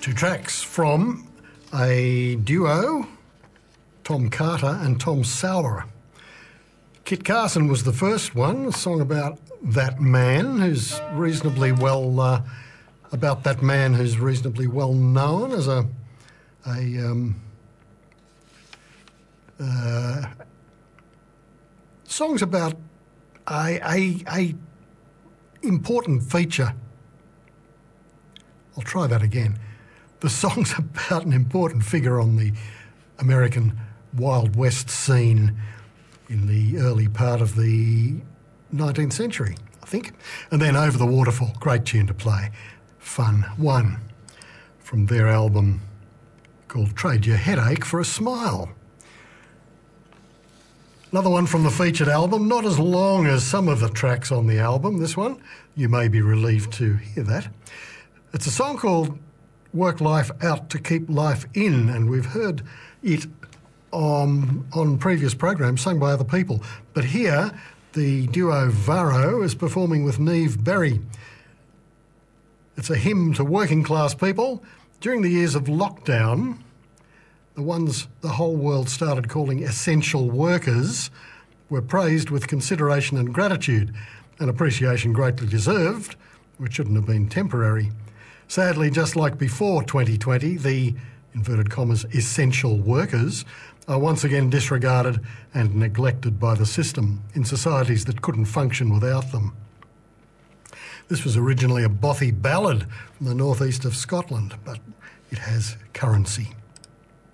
Two tracks from a duo, Tom Carter and Tom Sauer. Kit Carson was the first one, a song about that man who's reasonably well known as a songs about a important feature. I'll try that again. The song's about an important figure on the American Wild West scene in the early part of the 19th century, I think. And then Over the Waterfall, great tune to play. Fun One, from their album called Trade Your Headache for a Smile. Another one from the featured album, not as long as some of the tracks on the album, this one. You may be relieved to hear that. It's a song called Work Life Out to Keep Life In, and we've heard it on previous programs sung by other people. But here, the duo Varro is performing with Neve Berry. It's a hymn to working class people. During the years of lockdown, the ones the whole world started calling essential workers were praised with consideration and gratitude, an appreciation greatly deserved, which shouldn't have been temporary. Sadly, just like before 2020, the, inverted commas, essential workers are once again disregarded and neglected by the system in societies that couldn't function without them. This was originally a bothy ballad from the northeast of Scotland, but it has currency.